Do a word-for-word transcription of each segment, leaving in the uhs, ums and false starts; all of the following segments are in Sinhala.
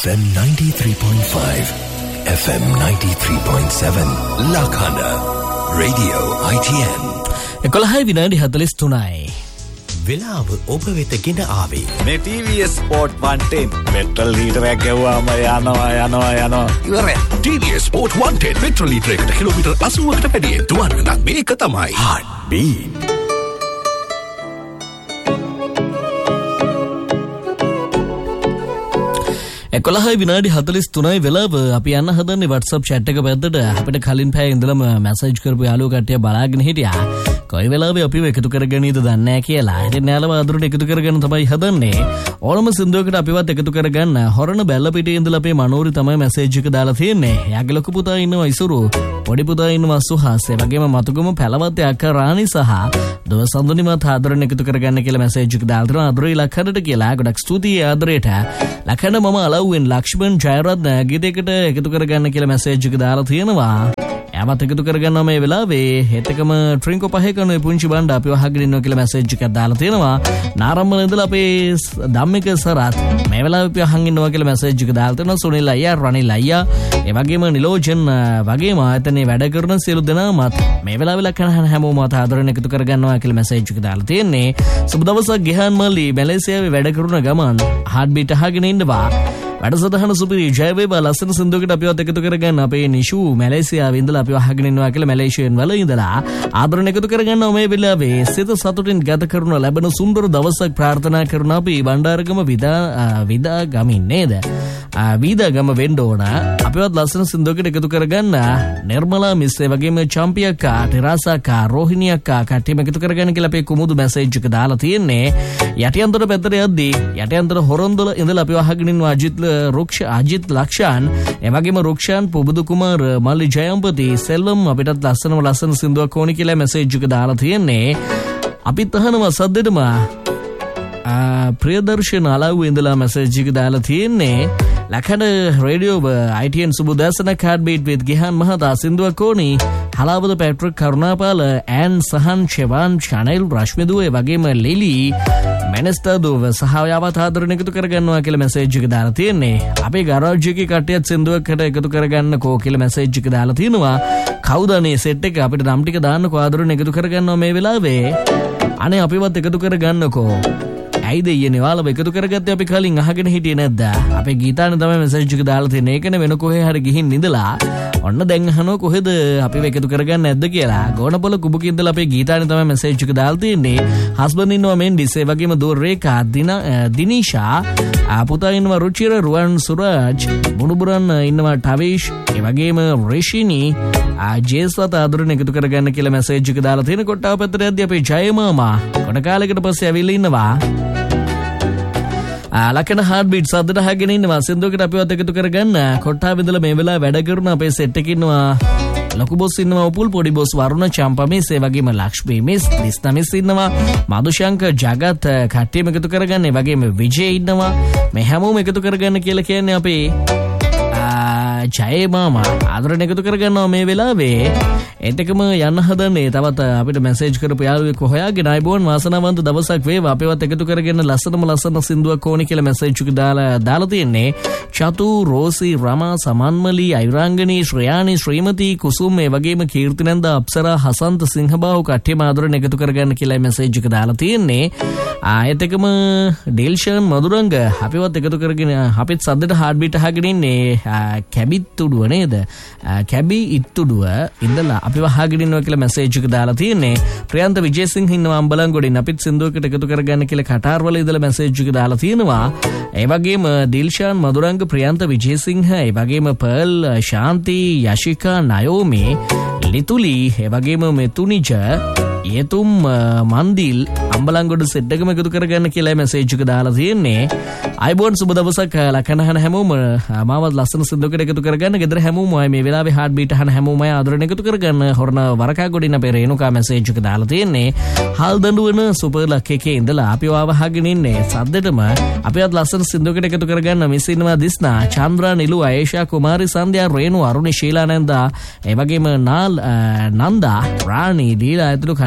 F M ninety-three point five, F M ninety-three point seven, Lakhana, Radio I T N. එකොළහයි විනාඩි හතළිස් තුනයි. වෙලාව ඔබ වෙත ගෙන ආවේ. මේ T V S Sport one ten petrol ලීටරයක් ගැව්වාම යනවා යනවා යනවා ඉවරයි. T V S Sport one ten petrol ලීටරයකට kilometre අසූවකට වැඩියෙන් දුවන්න නම් මේක තමයි. Heart beat. එකොළහයි විනාඩි හතළිස් තුනයි වෙලාව. අපි යන්න හදන්නේ WhatsApp chat එක පැත්තට. අපිට කලින් පැය ඉඳලම මැසේජ් කරපු යාළුවෝ කට්ටිය බලාගෙන හිටියා. කොයි වෙලාවෙ අපිව එකතු කරගන්නීද දන්නේ නැහැ කියලා. ඉතින් යාළුව අදට එකතු කරගන්න තමයි හදන්නේ. ඕනම සින්දුවකට අපිවත් එකතු කරගන්න. හොරණ බැල්ල පිටේ ඉඳලා අපේ මනෝරි තමයි මැසේජ් එක දාලා තියෙන්නේ. යාගේ ලොකු පුතා ඉන්නවා ඉසුරු. පොඩි පුතා ඉන්නවා සුහාස්. ඒ වගේම මතුගම පැලවත් අක්කා රාණි සහ දොව සඳුනිමත් ආදරෙන් එකතු කරගන්න කියලා මැසේජ් එක දාලා තියෙනවා. ආදරේ ලක්ෂණට කියලා. ගොඩක් ස්තුතියි ආදරේට. ලක්ෂණ මම අලව්වෙන් ලක්ෂ්මන් ජයරත්න ගීතයකට එකතු කරගන්න කියලා මැසේජ් එක දාලා තියෙනවා. එයාමත් එකතු කරගන්නවා මේ වෙලාවේ. හෙටකම ට්‍රින්කෝ පහේ කරන පුංචි බණ්ඩ අපිව අහගෙන ඉන්නවා කියලා මැසේජ් එකක් දාලා තියෙනවා. නාරම්මල ඉඳලා අපේ ධම්මික සරත් මේ වෙලාවේ අපිව අහන් ඉන්නවා කියලා මැසේජ් එක දාලා තියෙනවා. සුනිල් අයියා, රනිල් අයියා, ඒ වගේම නිලෝජන් වගේම ආයතනයේ වැඩ කරන සියලු දෙනාමත් මේ වෙලාවේ ලක්ෂණ හැමෝම ආදරෙන් එකතු කරගන්නවා කියලා මැසේජ් එක දාලා තියෙන්නේ. සුබ දවසක් ගෙහන් මල්ලි මැලේසියාවේ වැඩ කරන ගමන් හાર્ට් බීට් අහගෙන ඉන්නවා. වැඩසටහන සුපිරි ජය වේවා. ලස්සන සින්දුවකට අපිවත් එකතු කරගන්න. අපේ නිෂු මැලේසියාවේ ඉඳලා අපිව අහගෙන ඉන්නවා කියලා මැලේසියාවෙන් වල ඉඳලා ආදරණ එකතු කරගන්නවා මේ වෙලාවේ. සිත සතුටින් ගත කරන ලැබෙන සුන්දර දවසක් ප්‍රාර්ථනා කරන අපි බණ්ඩාරගම විදා විදා ගමින් නේද? විදා ගම වෙන්න ඕන. අපිවත් ලස්සන සින්දුවකට එකතු කරගන්න. නිර්මලා මිස් ඒ වගේම චම්පියක්කා, ටෙරාසාකා, රෝහිණියක්කා කට්ටියම එකතු කරගන්න කියලා අපේ කුමුදු මැසේජ් එක දාලා තියෙන්නේ. යටියන්තර පැත්තට යද්දී යටියන්තර හොරොන්දල ඉඳලා අපිව අහගෙන ඉන්නවා අජිත් රුක්ෂ අජිත් ලක්ෂාන්, එවැගේම රුක්ෂාන්, පුබුදු කුමාර, මල්ලි ජයම්පති, සෙල්වම් අපිටත් ලස්සනම ලස්සන සින්දුවක් ඕනි කියලා මැසේජ් එක දාලා තියෙන්නේ. අපිත් අහනවා සද්දෙටම ප්‍රියදර්ශන අලව්ව ඉඳලා මැසේජ් එක දාලා තියෙන්නේ. ලකඩ radio I T N සුබදර්ශන card beat with Gihan මහතා සින්දුවක් ඕනි. හලාවද පැට්‍රික් කරුණාපාල, ඇන් සහන්, ෂෙවන්, ෂනල්, රශ්මිදුව ඒ වගේම ලිලි මැනස්ටර්දුව සහායාවත් ආදරණ එකතු කරගන්නවා කියලා මැසේජ් එක දාලා තියෙන්නේ. අපේ ගරාජ් එකේ කට්ටියත් සින්දුවකට එකතු කරගන්නකෝ කියලා මැසේජ් එක දාලා තියෙනවා. කවුද අනේ සෙට් එක අපිට නම් ටික දාන්නකෝ ආදරණ එකතු කරගන්නවා මේ වෙලාවේ. අනේ අපිවත් එකතු කරගන්නකෝ. ඇයිද ඊයේ වාලව එකතු කරගත්තේ අපි කලින් අහගෙන හිටියේ නැද්ද? අපේ ගීතානේ තමයි මැසේජ් එක දාලා තියෙන්නේ. ඒකනේ වෙන කොහේ හරි ගිහින් ඉඳලා ඔන්න දැන් අහනවා කොහෙද අපිව එකතු කරගන්න නැද්ද කියලා. ගෝනපොළ කුබුකේ ඉඳලා අපේ ගීතානේ තමයි මැසේජ් එක දාලා තියෙන්නේ. හස්බන්ඩ් ඉන්නවා මෙන්ඩිස්, ඒ වගේම දෝ රේඛා, දින දිනිෂා, පුතා ඉන්නවා රුචිර, රුවන් සුරාජ්, මුණුබුරන් ඉන්නවා ටවීෂ්, ඒ වගේම රේෂිනි, ජේස්වත් ආදරණ එකතු කරගන්න කියලා මැසේජ් එක දාලා තියෙන. කොට්ටාව පැත්තට යද්දී අපේ ජය මාමා කොට කාලයකට පස්සේ ඇවිල්ලා ඉන්නවා. ලකන හાર્ට් බීට් සද්දට අහගෙන ඉන්නවා. සින්දුවකට අපිවත් එකතු කරගන්න. කොට්ටාව ඉඳලා මේ වෙලාව වැඩ කරන අපේ සෙට් එකේ ඉන්නවා ලොකු බොස් ඉන්නවා, උපුල් පොඩි බොස් වරුණ, චම්පා මිස්, ඒ වගේම ලක්ෂ්මී මිස්, ක්‍රිස්නා මිස් ඉන්නවා, මදුශංකර්, ජගත් කට්ටියම එකතු කරගන්න. ඒ වගේම විජේ ඉන්නවා. මේ හැමෝම එකතු කරගන්න කියලා කියන්නේ අපේ ජය මාමා ආදරණ එකතු කරගන්නවා මේ වෙලාවේ. එතකම යන්න හදන්නේ තවත් අපිට මැසේජ් කරපු යාළුවෙක් හොයාගෙන අයබෝන් වාසනාවන්ත දවසක් වේවා. අපිවත් එකතු කරගෙන ලස්සනම ලස්සන සින්දුවක් ඕනි කියලා මැසේජ් එක දාලා දාලා තියෙන්නේ. චතු, රෝසි, රමා, සමන්මලි, අයුරාංගනී, ශ්‍රයානි, ශ්‍රීමති, කුසුම්, ඒ වගේම කීර්තිනන්ද, අප්සරා, හසන්ත, සිංහබාහු කට්ටියම ආදරණ එකතු කරගන්න කියලා මැසේජ් එක දාලා තියෙන්නේ. ආයෙතකම ඩෙල්ෂන් මදුරංග අපිවත් එකතු කරගෙන අපිත් සද්දට හાર્ට් බීට් අහගෙන ඉන්නේ. කැබිත්තුඩුව නේද? කැබි ඉත්තුඩුව ඉඳලා අපිව අහගෙන ඉන්නවා කියලා මැසේජ් එක දාලා තියෙන්නේ. ප්‍රියන්ත විජේසිංහ ඉන්නවා අම්බලන්ගොඩින්. අපිත් සින්දුවකට එකතු කරගන්න කියලා කටාර්වල ඉඳලා මැසේජ් එක දාලා තියෙනවා. ඒ වගේම දිල්ෂාන් මදුරංග, ප්‍රියන්ත විජේසිංහ, ඒ වගේම පර්ල්, ශාන්ති, යශිකා, නයෝමි, ලිතුලි, ඒ වගේම මෙතුනිජ, ඒතුම්, මන්දිල් අම්බලන්ගොඩ සෙට් එකම එකතු කරගන්න කියලා මැසේජ් එක දාලා තියෙන්නේ. අයබෝන් සුබ දවසක් ලකනහන හැමෝම මාවත් ලස්සන සින්දුවකට එකතු කරගන්න. ගෙදර හැමෝම මේ වෙලාවේ හાર્ට් බීට් අහන හැමෝම ආදරණ එකතු කරගන්න. හොරණ වරකාගොඩින් අපේ රේණුකා මැසේජ් එක දාලා තියෙන්නේ. හාල් දඬුවන සුපර් ලක් එකේ ඉඳලා අපිව ආවහගෙන ඉන්නේ. සද්දෙටම අපිවත් ලස්සන සින්දුවකට එකතු කරගන්න. මිස් ඉන්නවා දිස්නා, චන්ද්‍රා, නිලු, ආයේෂා, කුමාරි, සන්ධ්‍යා, රේණු, අරුණි, ශීලානන්දා, ඒ වගේම නාල්, නන්දා, රාණි, දීලා ඇතුළු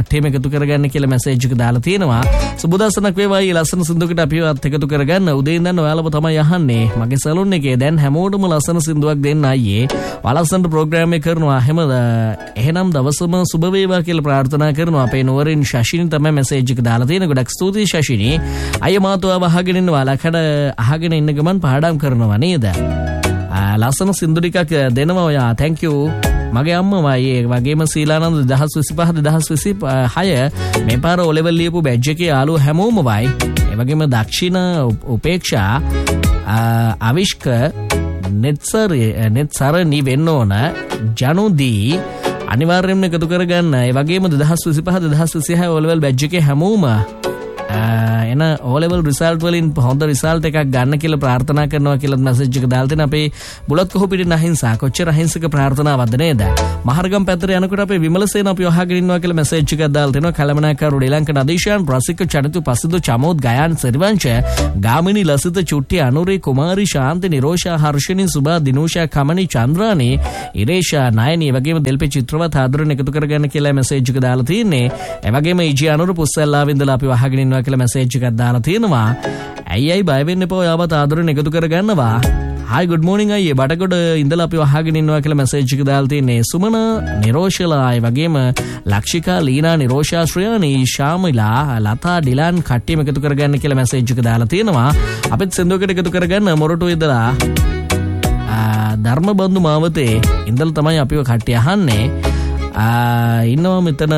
කට්ටියම එකතු කරගන්න කියලා මැසේජ් එක දාලා තියෙනවා. සුබදසනක් වේවා. ඊ ලස්සන සින්දුවකට අපිවත් එකතු කරගන්න. උදේ ඉඳන් ඔයාලම තමයි අහන්නේ. මගේ සැලුන් එකේ දැන් හැමෝටම ලස්සන සින්දුවක් දෙන්න අයියේ. වලස්සන්ට ප්‍රෝග්‍රෑම් එක කරනවා. හැම එහෙනම් දවසම සුබ වේවා කියලා ප්‍රාර්ථනා කරනවා. අපේ නුවරින් ශෂිනි තමයි මැසේජ් එක දාලා තියෙන. ගොඩක් ස්තුතියි ශෂිනි. අයිය මාතව අහගෙන ඉන්නවා. ලකඩ අහගෙන ඉන්න ගමන් පාඩම් කරනවා නේද? ලස්සන සින්දු ටිකක් දෙනවා ඔයා. thank you. මගේ අම්මා ඒ වගේම සීලානන්ද දෙදහස් විසිපහ දෙදහස් විසිහය මේ පාර O level ලියපු බැජ් එකේ යාළුවෝ හැමෝම වයි. ඒ වගේම දක්ෂින උපේක්ෂා අවිෂ්ක නෙත්සර් නෙත්සරණි වෙන්න ඕන ජනුදී අනිවාර්යයෙන්ම එකතු කරගන්න. ඒ වගේම දෙදහස් විසිපහ දෙදහස් විසිහය O level බැජ් එකේ හැමෝම එන O level result වලින් හොඳ result එකක් ගන්න කියලා ප්‍රාර්ථනා කරනවා කියලා මැසේජ් එක දාලා තියෙන අපේ බුලත් කොහො පිටින් අහිංසා කොච්චර අහිංසක ප්‍රාර්ථනාවක්ද නේද? මහර්ගම් පැත්තට යනකොට අපේ විමලසේන අපි අහගෙන ඉන්නවා කියලා මැසේජ් එකක් දාලා තිනවා. කලමනාකරු ඩිලංක නදීෂාන් රසික චරිතු පසිදු චමෝද් ගයාන් සිරිවංශ ගාමිණී ලසිත චුට්ටි අනුරේ කුමාරි ශාන්ති නිරෝෂා හර්ෂිනී සුබා දිනෝෂා කමනි චන්ද්‍රානි ඉරේෂා නයනි වගේම දෙල්පේ චිත්‍රවත් ආදරණ එකතු කරගන්න කියලා මැසේජ් එක දාලා තින්නේ. ඒ වගේම ඊජි අනුර පුස්සල්ලාවෙන් ඉඳලා අපි අහගෙන ඉන්නවා කියලා මැසේජ් එකක් දාලා තියෙනවා. ඇයි ඇයි බය වෙන්න එපා. ඔයාවත් ආදරෙන් එකතු කරගන්නවා. hi good morning අයියේ බඩගොඩ ඉඳලා අපි අහගෙන ඉන්නවා කියලා මැසේජ් එක දාලා තින්නේ. සුමන නිරෝෂලා ඒ වගේම ලක්ෂිකා ලීනා නිරෝෂා ශ්‍රියානි ශාමිලා ලතා ඩිලන් කට්ටියම එකතු කරගන්න කියලා මැසේජ් එක දාලා තියෙනවා. අපිත් සින්දුවකට එකතු කරගන්න මොරටු ඉඳලා ධර්මබන්දු මාවතේ ඉඳලා තමයි අපිව කට්ටිය අහන්නේ. ඉන්නවා මෙතන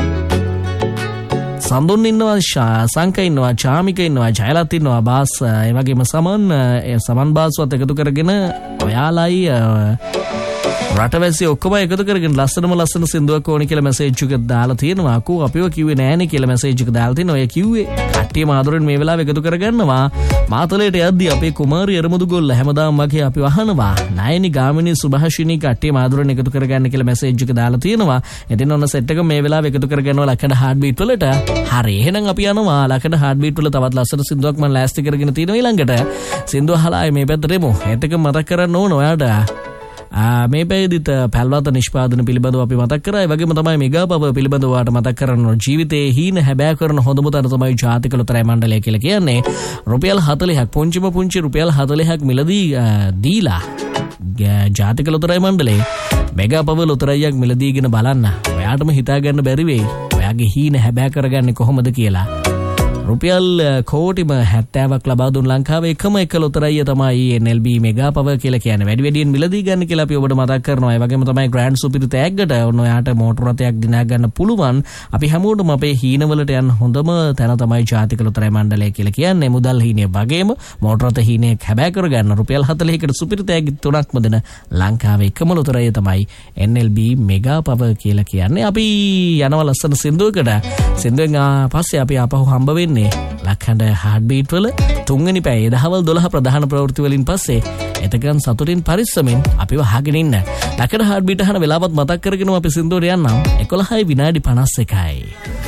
සඳුන් ඉන්නවා, සංක ඉන්නවා, චාමික ඉන්නවා, ජයලත් ඉන්නවා, බාස් ඒ වගේම සමන් සමන් බාස්වත් එකතු කරගෙන ඔයාලයි රටවැසි ඔක්කොම එකතු කරගෙන ලස්සනම ලස්සන සින්දුවක් ඕනේ කියලා මැසේජ් එකක් දාලා තියෙනවා. අකෝ අපිව කිව්වේ නෑනේ කියලා මැසේජ් එක දාලා තිනවා. ඔය කිව්වේ කට්ටියම ආදරෙන් මේ වෙලාවේ එකතු කරගන්නවා. මාතලේට යද්දී අපේ කුමාරි එරමුදු ගොල්ල හැමදාම වගේ අපි වහනවා. නයනි ගාමිණී සුභාෂිනී කට්ටියම ආදරෙන් එකතු කරගන්න කියලා මැසේජ් එක දාලා තියෙනවා. ඉතින් ඔන්න සෙට් එක මේ වෙලාවේ එකතු කරගන්නවා ලකඩ හાર્ට් බීට් වලට. හරි එහෙනම් අපි යනවා ලකඩ හાર્ට් බීට් වල තවත් ලස්සන සින්දුවක් මම ලෑස්ති කරගෙන තියෙනවා ඊළඟට. සින්දුව අහලා මේ පැත්තට එමු. ඒත් එක මතක් කරන්න ඕන ඔයාට. මේ පැයදිත් පැල්වත නිෂ්පාදන පිළිබඳව අපි මතක් කරා. ඒ වගේම තමයි මෙගාපව පිළිබඳව වාට මතක් කරන්න ජීවිතයේ හීන හැබෑ කරන හොඳම තැන තමයි ජාතික ලොතරැයි මණ්ඩලය කියලා කියන්නේ. රුපියල් හතළිහක් පුංචිම පුංචි රුපියල් හතළිහක් මිලදී දීලා ජාතික ලොතරැයි මණ්ඩලේ මෙගාපව ලොතරැයියක් මිලදීගෙන බලන්න. ඔයාටම හිතා ගන්න බැරි වෙයි ඔයාගේ හීන හැබෑ කරගන්නේ කොහොමද කියලා. රුපියල් කෝටිම හැත්තෑවක් ලබා දුන් ලංකාවේ එකම එක ලොතරැයිය තමයි N L B mega power කියලා කියන්නේ. වැඩි වැඩියෙන් මිලදී ගන්න කියලා අපි ඔබට මතක් කරනවා. ඒ වගේම තමයි ග්‍රෑන්ඩ් සුපිරි තෑග්ගට ඔන්න ඔයාට මෝටර රථයක් දිනා ගන්න පුළුවන්. අපි හැමෝටම අපේ හීනවලට යන හොඳම තැන තමයි ජාතික ලොතරැයි මණ්ඩලය කියලා කියන්නේ. මුදල් හීනේ වගේම මෝටර රථ හීනේ හැබෑ කරගන්න රුපියල් හතළිහකට සුපිරි තෑග්ග තුනක්ම දෙන ලංකාවේ එකම ලොතරැයිය තමයි N L B mega power කියලා කියන්නේ. අපි යනවා ලස්සන සින්දුවකට. සින්දුවෙන් පස්සේ අපි ආපහු හම්බ වෙන්නේ ලක්හඬ හાર્ට් බීට් වල තුන්වෙනි පැයේ දහවල් දොළහ ප්‍රධාන ප්‍රවෘත්ති වලින් පස්සේ එතකන් සතුටින් පරිස්සමින් අපිව අහගෙන ඉන්න. ලක්හඬ හાર્ට් බීට් අහන වෙලාවත් මතක් කරගෙන අපි සින්දුවට යන්නම්. එකොළහයි විනාඩි පනස් එකයි.